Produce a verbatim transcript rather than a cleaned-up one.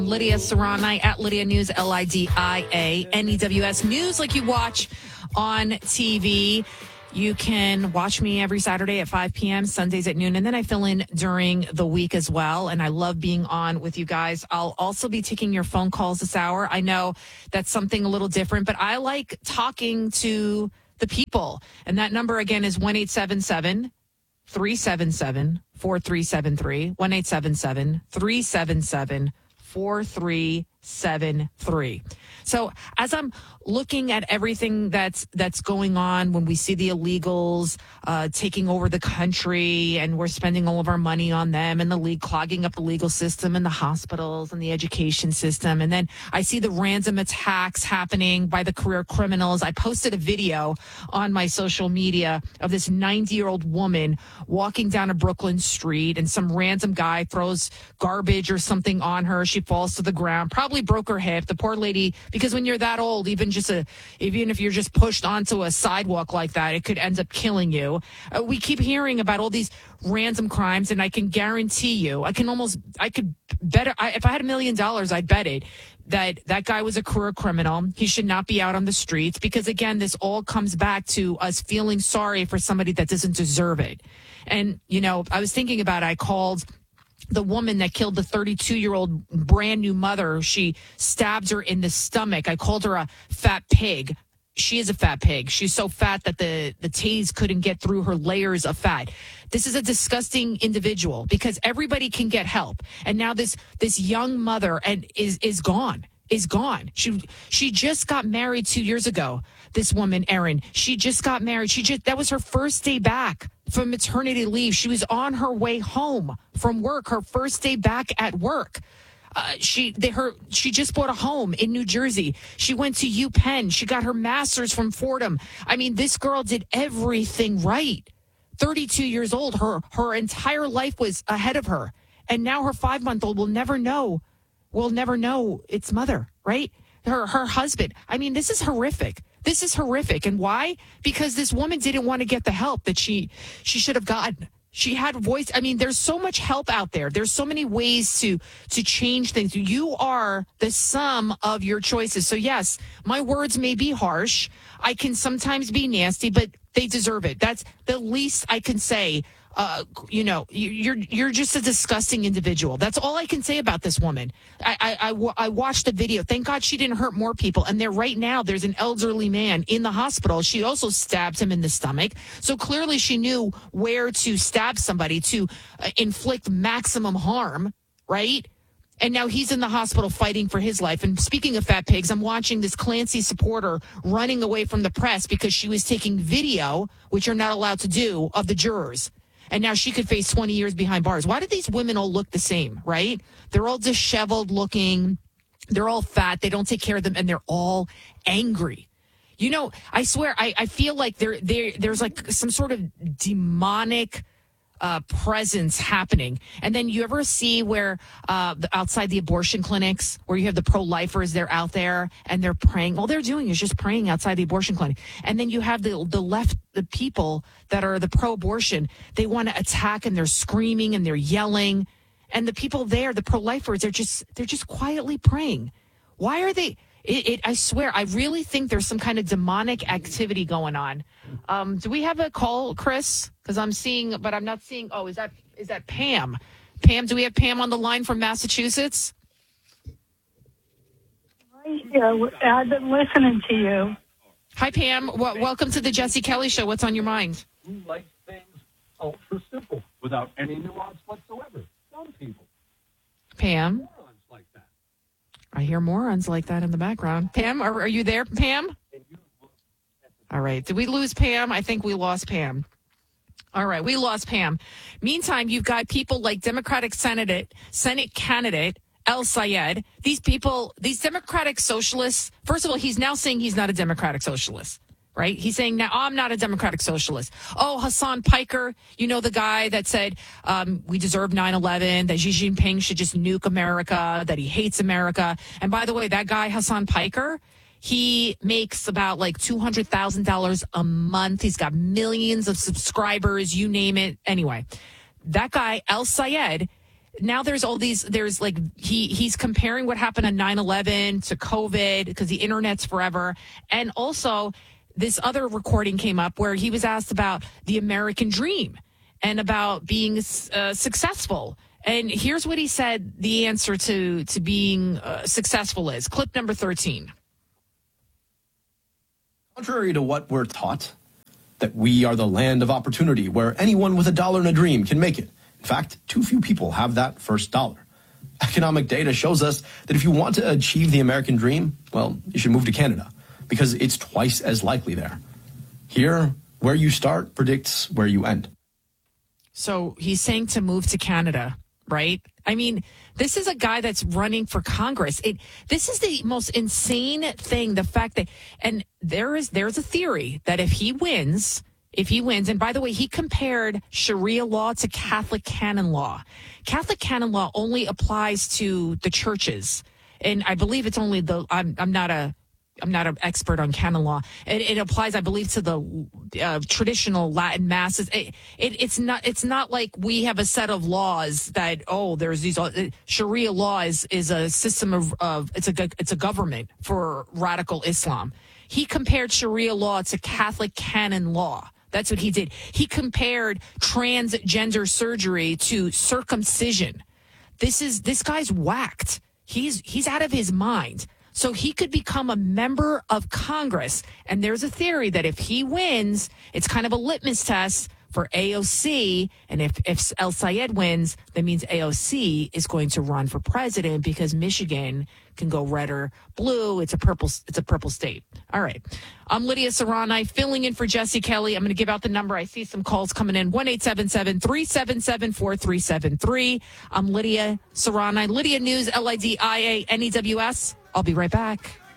Lydia Serrani at Lydia News, L I D I A N E W S. News like you watch on T V. You can watch me every Saturday at five p.m., Sundays at noon, and then I fill in during the week as well. And I love being on with you guys. I'll also be taking your phone calls this hour. I know that's something a little different, but I like talking to the people. And that number again is one eight seven seven, three seven seven, four three seven three, one eight seven seven, three seven seven, four three seven three. So as I'm looking at everything that's that's going on, when we see the illegals uh, taking over the country and we're spending all of our money on them and the league clogging up the legal system and the hospitals and the education system. And then I see the random attacks happening by the career criminals. I posted a video on my social media of this ninety-year-old woman walking down a Brooklyn street and some random guy throws garbage or something on her. She falls to the ground, probably broke her hip. The poor lady, because when you're that old, even just a, even if you're just pushed onto a sidewalk like that, it could end up killing you. Uh, we keep hearing about all these random crimes, and I can guarantee you, I can almost, I could bet, I, if I had a million dollars, I'd bet it that that guy was a career criminal. He should not be out on the streets because, again, this all comes back to us feeling sorry for somebody that doesn't deserve it. And, you know, I was thinking about it. I called the woman that killed the thirty-two-year-old brand new mother. She stabbed her in the stomach. I called her a fat pig. She is a fat pig. She's so fat that the, the tase couldn't get through her layers of fat. This is a disgusting individual because everybody can get help. And now this this young mother and is is gone. Is gone. She she just got married two years ago. This woman, Erin, she just got married. She just that was her first day back from maternity leave. She was on her way home from work. Her first day back at work. Uh, she they, her she just bought a home in New Jersey. She went to UPenn. She got her master's from Fordham. I mean, this girl did everything right. thirty-two years old. Her her entire life was ahead of her, and now her five month old will never know. Will never know its mother, right? Her her husband. I mean, this is horrific. This is horrific. And why? Because this woman didn't want to get the help that she she should have gotten. She had voice. I mean, there's so much help out there. There's so many ways to to change things. You are the sum of your choices. So yes, my words may be harsh. I can sometimes be nasty, but they deserve it. That's the least I can say. Uh, you know, you're you're just a disgusting individual. That's all I can say about this woman. I, I, I, I watched the video. Thank God she didn't hurt more people. And there right now, there's an elderly man in the hospital. She also stabbed him in the stomach. So clearly she knew where to stab somebody to uh, inflict maximum harm, right? And now he's in the hospital fighting for his life. And speaking of fat pigs, I'm watching this Clancy supporter running away from the press because she was taking video, which you're not allowed to do, of the jurors. And now she could face twenty years behind bars. Why do these women all look the same, right? They're all disheveled looking. They're all fat. They don't take care of them. And they're all angry. You know, I swear, I, I feel like there, there, there's like some sort of demonic uh, presence happening. And then you ever see where uh, outside the abortion clinics where you have the pro-lifers, they're out there and they're praying. All they're doing is just praying outside the abortion clinic. And then you have the the left, the people that are the pro-abortion. They want to attack and they're screaming and they're yelling. And the people there, the pro-lifers, they're just they're just quietly praying. Why are they? It, it, I swear, I really think there's some kind of demonic activity going on. Um, do we have a call, Chris? Because I'm seeing, but I'm not seeing. Oh, is that is that Pam? Pam, do we have Pam on the line from Massachusetts? Yeah, I've been listening to you. Hi, Pam. Well, welcome to the Jesse Kelly Show. What's on your mind? Who likes things ultra simple without any nuance whatsoever? Some people. Pam. Morons like that. I hear morons like that in the background. Pam, are, are you there, Pam? All right. Did we lose Pam? I think we lost Pam. All right. We lost Pam. Meantime, you've got people like Democratic Senate, Senate candidate El Sayed. These people, these Democratic socialists, first of all, he's now saying he's not a Democratic socialist. Right? He's saying now, oh, I'm not a Democratic socialist. Oh, Hassan Piker, you know, the guy that said um, we deserve nine eleven, that Xi Jinping should just nuke America, that he hates America. And by the way, that guy, Hassan Piker, he makes about like two hundred thousand dollars a month. He's got millions of subscribers, you name it. Anyway, that guy, El Sayed, now there's all these, there's like, he he's comparing what happened on nine eleven to COVID because the internet's forever. And also this other recording came up where he was asked about the American dream and about being uh, successful. And here's what he said the answer to, to being uh, successful is. Clip number thirteen. Contrary to what we're taught, that we are the land of opportunity where anyone with a dollar and a dream can make it. In fact, too few people have that first dollar. Economic data shows us that if you want to achieve the American dream, well, you should move to Canada because it's twice as likely there. Here, where you start predicts where you end. So he's saying to move to Canada, right? I mean, this is a guy that's running for Congress. It, this is the most insane thing. The fact that, and there is, there's a theory that if he wins, if he wins, and by the way, he compared Sharia law to Catholic canon law. Catholic canon law only applies to the churches. And I believe it's only the, I'm, I'm not a, I'm not an expert on canon law. It, it applies, I believe, to the uh, traditional Latin masses. It, it, it's not. It's not like we have a set of laws that oh, there's these uh, Sharia law is, is a system of, of it's a it's a government for radical Islam. He compared Sharia law to Catholic canon law. That's what he did. He compared transgender surgery to circumcision. This is this guy's whacked. He's he's out of his mind. So he could become a member of Congress. And there's a theory that if he wins, it's kind of a litmus test for A O C. And if, if El Sayed wins, that means A O C is going to run for president because Michigan can go red or blue. It's a purple, it's a purple state. All right. I'm Lydia Serrani filling in for Jesse Kelly. I'm going to give out the number. I see some calls coming in. one eight seven seven, three seven seven, four three seven three. I'm Lydia Serrani. Lydia News, L I D I A N E W S. I'll be right back.